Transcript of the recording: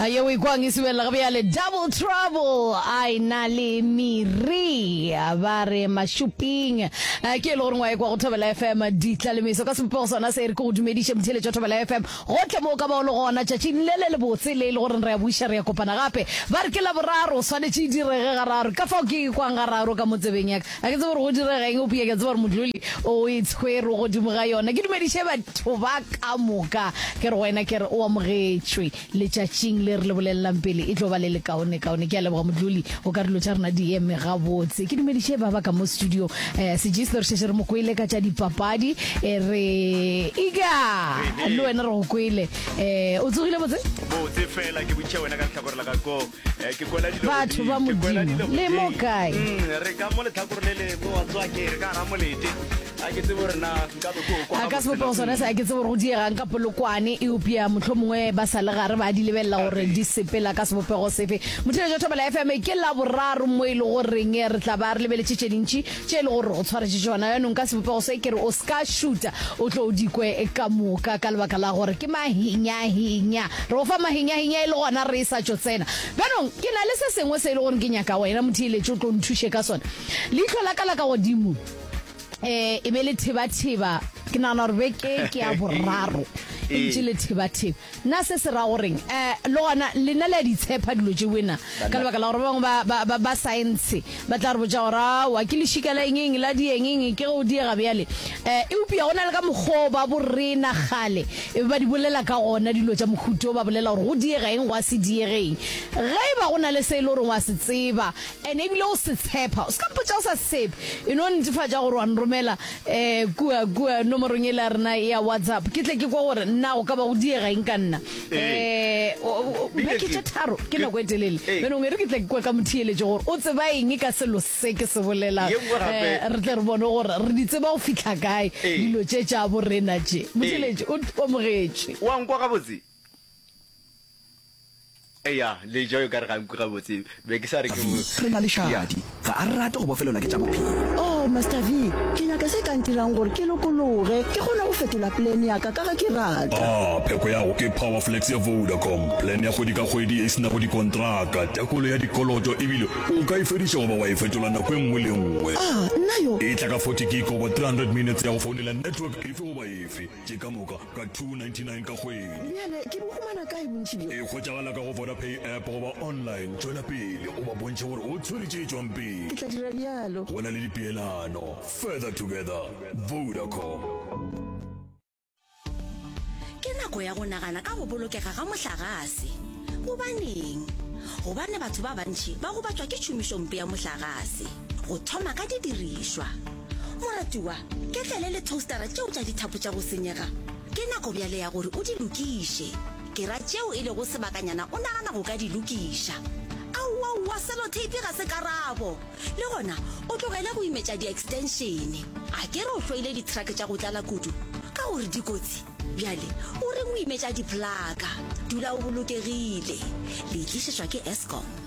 Ayo ikwang isiwela gabe double trouble ai na le miri bare mashuping ke lo rengwa kwa go Thobela FM di tlalemiso ka sempo sona se re go dumedishe mthele tsa Thobela FM gotle mo ka ba lo gona tšatši le botse le go re busha re kopana gape ba re ke la boraro swanetse direge gararo ka fa ke kwa gararo ka motsebeng yaka a ke tse go direga eng o pia ke tse gore modluli o itshwere go dimoga yona ke dumedishe batho ba ka moka ke re wena ke re o amogetswe le tšatšing le re le bolelelang pele e tlo ba le kaone ke a leboga modluli o ka re lo tša rena di eme gabotse ke dumedishe ba ka mo studio se jistle re sheshe re mo kwele ka tša dipapadi re iga le wena re go kwele o tsogile botse fela ke botse wena ka tlhakore la ka go ke kwela dilo batho ba modimo le mo kae re ka mo le tlhakore le mo wa tswa ke re ka ra mo lete a ke tse borena nka be go a ka se bo sona sa ke tse bo go diegang ka polokwane e upia motlhomongwe ba sa le gare ba di lebella gore di sepela ka sebopego sefe mothele jo Thobela FM ke la boraro mo ile go reng re tla ba re lebeletse tšedintši tše le gore go tshwara tšona ya nong ka sebopego se ke re o ska shoota o tlo dikwe ka moka ka lebaka la gore ke mahinya re o fa mahinya e le gona re sa tšo tsena banong ke na le se sengwe se ile gore ke nyaka wena mothele tšo tlo nthushe ka sona leitlho la ka la ka godimo e be le thiba ke nana re beke ke a boraro e le thiba nna se se ra goreng lona lena le di tshepa dilo tše wena ka lebaka la gore bangwe ba science ba tla re botša gore wa ke le shikela eng la di eng ke go diega bjale e upia gona le ka mokgwa ba borena gale e ba di bolela ka gona dilo tša mohuto ba bolela gore go diega eng go a se diegeng ge ba gona le se ile gore wa se tseba ene ebile o se tshepa o se ka mpotša o sa tshepe e no netefatša gore wa nromela kua nomorong e la rena ya WhatsApp ke tle ke kwa gore nna go ka ba go diega eng ka nna beke tše tharo ke nako e telele benong e re ke tle ke kwa ka motheeletše gore o tseba eng ka selo se ke se bolelang re tle re bone gore re di tseba go fitlha kae dilo tše tša borena tše motheeletše o amogetše wa nkwa gabotse eya le jo ka re ga nkwa gabotse be ke sa re ke mo re na le shadi ga a rate go bofelelwa ke tša bophelo Master V ke nyaka se ka ntirang gore ke lokologe ke gona go fetola plan ya ka ga ke rata pheko ya go ke Powerflex ya Vodacom plan ya go di ka kgwedi e sena go di kontraka tekolo ya dikoloto ebile o ka ifediša goba wa ifetola nako engwe le engwe nna yo e tla ka 40 gig over 300 minutes ya go founela network efe goba efe ke ka moka ka 299 ka kgwedi bjale ke bogumana kae bontši bjo e kgwetšagala ka go Vodapay app goba online tšwela pele o ba bontšhe gore o tshweretše tšwang pele ke tla dira bjalo go na le dipeelano further together Vodacom. Ke nako ya go nagana ka go bolokega ga mohlagase gobane batho ba bantši ba go batswa ke tšhomišompe ya mohlagase go thoma ka didirišwa moratiwa ke tlele le toastera tšeo tša dithapo tša go senyega ke nako bjale ya gore o di lokiše ke ra tšeo e le go sebakanyana o nagana go ka di lokiša wa sellotape ga se karabo le gona o tlogele go imetša di-extensione a ke re o tlwaile di-track tša go tlala kudu ka gore dikotsi bjale o reng o imetša diplaka dula o bolokegile le tlišetšwa ke Eskom.